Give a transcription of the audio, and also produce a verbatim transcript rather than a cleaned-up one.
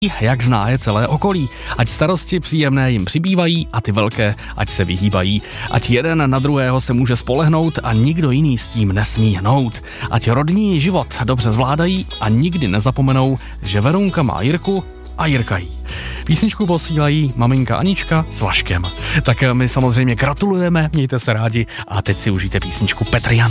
jak zná je celé okolí. Ať starosti příjemné jim přibývají a ty velké, ať se vyhýbají. Ať jeden na druhého se může spolehnout a nikdo jiný s tím nesmí hnout. Ať rodinný život dobře zvládají a nikdy nezapomenou, že Verunka má Jirku a Jirka jí. Písničku posílají maminka Anička s Vaškem. Tak my samozřejmě gratulujeme, mějte se rádi a teď si užijte písničku Petr Jan.